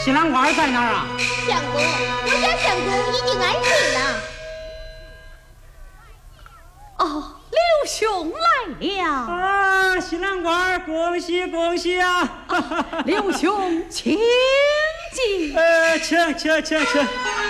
新郎官在哪儿啊？ 相公，我家相公已经安睡了。 哦，刘兄来了。 啊，新郎官，恭喜恭喜啊！ 刘兄，请进。 请。